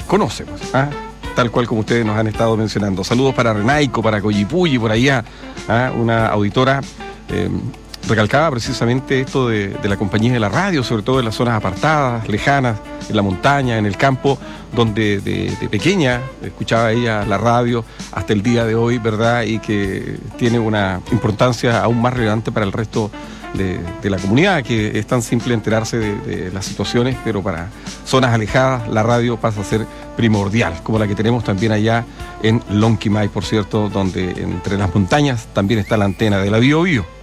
conoce, pues, tal cual como ustedes nos han estado mencionando. Saludos para Renaico, para Coyipulli, por allá, una auditora recalcaba precisamente esto de la compañía de la radio, sobre todo en las zonas apartadas, lejanas, en la montaña, en el campo, donde de pequeña escuchaba ella la radio hasta el día de hoy, ¿verdad? Y que tiene una importancia aún más relevante para el resto de la comunidad, que es tan simple enterarse de las situaciones, pero para zonas alejadas la radio pasa a ser primordial, como la que tenemos también allá en Lonquimay, por cierto, donde entre las montañas también está la antena de la Biobío.